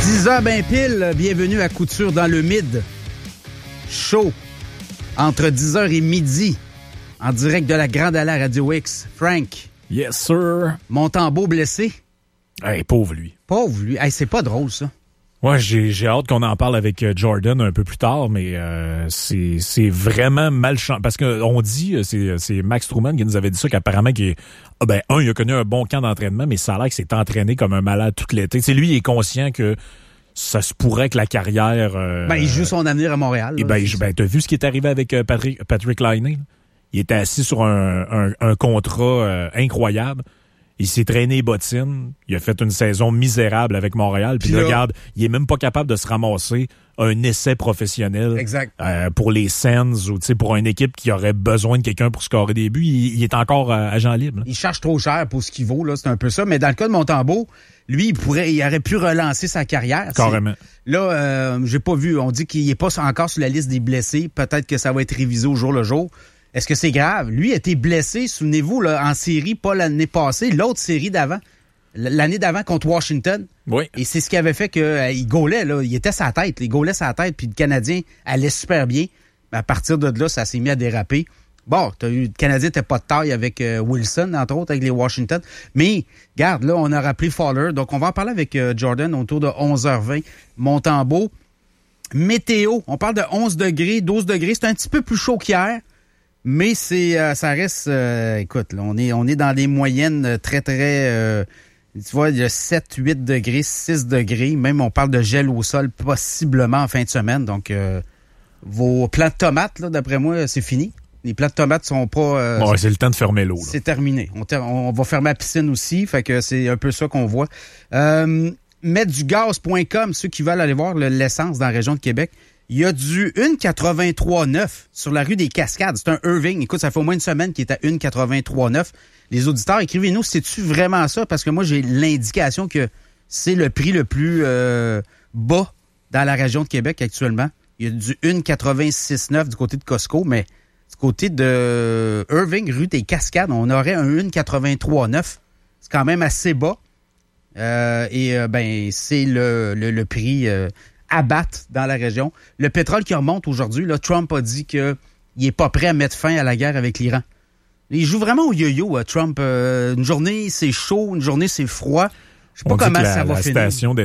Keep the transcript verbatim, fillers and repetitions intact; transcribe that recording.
dix heures ben pile, bienvenue à Couture dans le Mid. Show entre dix heures et midi, en direct de la Grande Allée à Radio X. Frank. Yes, sir. Montembeault blessé. Hey, pauvre lui. Pauvre lui. Hey, c'est pas drôle, ça. Ouais, j'ai, j'ai hâte qu'on en parle avec Jordan un peu plus tard, mais euh, c'est, c'est vraiment malchant. Parce qu'on dit, c'est, c'est Max Truman qui nous avait dit ça, qu'apparemment, qu'il est, ah ben, un, il a connu un bon camp d'entraînement, mais ça a l'air qu'il s'est entraîné comme un malade tout l'été. Tu sais, lui, il est conscient que ça se pourrait que la carrière... Euh, ben, il joue son avenir à Montréal. Et ben, ben, t'as vu ce qui est arrivé avec euh, Patrick, Patrick Laine? Il était assis sur un, un, un contrat euh, incroyable. Il s'est traîné les bottines. Il a fait une saison misérable avec Montréal. Puis là, regarde, il est même pas capable de se ramasser un essai professionnel. Exact. Euh, pour les Sens ou pour une équipe qui aurait besoin de quelqu'un pour scorer des buts. Il, il est encore euh, agent libre. Là. Il cherche trop cher pour ce qu'il vaut. Là, c'est un peu ça. Mais dans le cas de Montembeault, lui, il pourrait, il aurait pu relancer sa carrière. Carrément. C'est, là, euh, j'ai pas vu. On dit qu'il est pas encore sur la liste des blessés. Peut-être que ça va être révisé au jour le jour. Est-ce que c'est grave? Lui a été blessé, souvenez-vous, là, en série, pas l'année passée, l'autre série d'avant. L'année d'avant contre Washington. Oui. Et c'est ce qui avait fait qu'il euh, gaulait, là. Il était sa tête. Il gaulait sa tête, puis le Canadien allait super bien. Mais à partir de là, ça s'est mis à déraper. Bon, t'as eu, le Canadien n'était pas de taille avec euh, Wilson, entre autres, avec les Washington. Mais, regarde, là, on a rappelé Fowler. Donc, on va en parler avec euh, Jordan autour de onze heures vingt. Montembeault. Météo, on parle de onze degrés, douze degrés. C'est un petit peu plus chaud qu'hier. Mais c'est, euh, ça reste, euh, écoute, là, on est, on est dans des moyennes très, très, euh, tu vois, il y a sept, huit degrés, six degrés. Même, on parle de gel au sol, possiblement en fin de semaine. Donc, euh, vos plants de tomates, là, d'après moi, c'est fini. Les plants de tomates sont pas... Euh, ouais, c'est le temps de fermer l'eau. Là. C'est terminé. On, ter- on va fermer la piscine aussi, fait que c'est un peu ça qu'on voit. Euh, mettre du gaz point com, ceux qui veulent aller voir le, l'essence dans la région de Québec. Il y a du un quatre-vingt-trois neuf sur la rue des Cascades. C'est un Irving. Écoute, ça fait au moins une semaine qu'il est à un quatre-vingt-trois neuf. Les auditeurs, écrivez-nous, c'est-tu vraiment ça? Parce que moi, j'ai l'indication que c'est le prix le plus euh, bas dans la région de Québec actuellement. Il y a du un quatre-vingt-six neuf du côté de Costco, mais du côté de Irving, rue des Cascades, on aurait un un quatre-vingt-trois neuf. C'est quand même assez bas. Euh, et euh, ben c'est le, le, le prix... Euh, abattre dans la région. Le pétrole qui remonte aujourd'hui, là, Trump a dit qu'il n'est pas prêt à mettre fin à la guerre avec l'Iran. Il joue vraiment au yo-yo, Trump. Euh, une journée, c'est chaud, une journée, c'est froid. Je sais pas On comment dit que la, ça va la finir. Station